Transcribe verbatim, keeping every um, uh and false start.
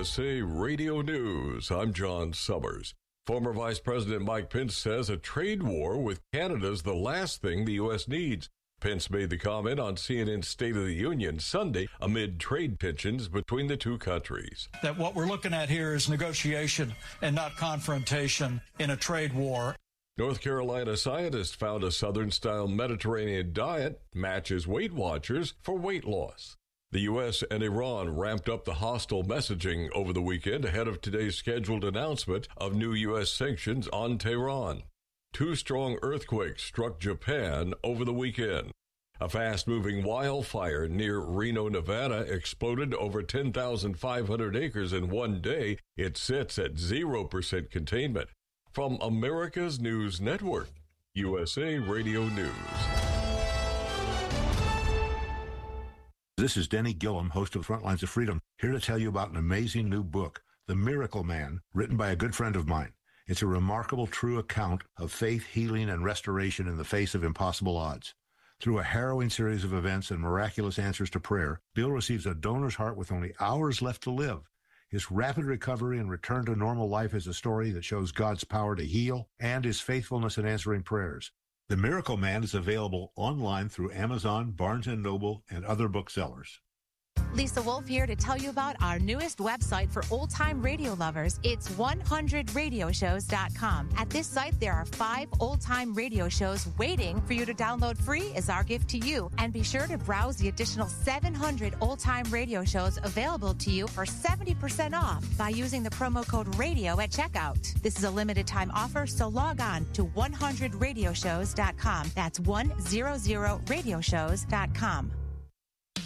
S A Radio News. I'm John Summers. Former Vice President Mike Pence says a trade war with Canada is the last thing the U S needs. Pence made the comment on C N N's State of the Union Sunday amid trade tensions between the two countries. That what we're looking at here is negotiation and not confrontation in a trade war. North Carolina scientists found a Southern-style Mediterranean diet matches Weight Watchers for weight loss. The U S and Iran ramped up the hostile messaging over the weekend ahead of today's scheduled announcement of new U S sanctions on Tehran. Two strong earthquakes struck Japan over the weekend. A fast-moving wildfire near Reno, Nevada exploded over ten thousand five hundred acres in one day. It sits at zero percent containment. From America's News Network, U S A Radio News. This is Denny Gillum, host of Frontlines of Freedom, here to tell you about an amazing new book, The Miracle Man, written by a good friend of mine. It's a remarkable, true account of faith, healing, and restoration in the face of impossible odds. Through a harrowing series of events and miraculous answers to prayer, Bill receives a donor's heart with only hours left to live. His rapid recovery and return to normal life is a story that shows God's power to heal and his faithfulness in answering prayers. The Miracle Man is available online through Amazon, Barnes and Noble, and other booksellers. Lisa Wolf here to tell you about our newest website for old-time radio lovers. It's one hundred radio shows dot com. At this site, there are five old-time radio shows waiting for you to download free as our gift to you. And be sure to browse the additional seven hundred old-time radio shows available to you for seventy percent off by using the promo code RADIO at checkout. This is a limited-time offer, so log on to one hundred radio shows dot com. That's one hundred radio shows dot com.